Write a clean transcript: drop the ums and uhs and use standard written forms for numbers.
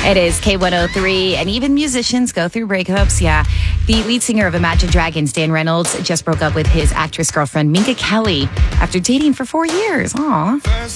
It is K103, and even musicians go through breakups. Yeah. The lead singer of Imagine Dragons, Dan Reynolds, just broke up with his actress girlfriend, Minka Kelly, after dating for 4 years. Aw.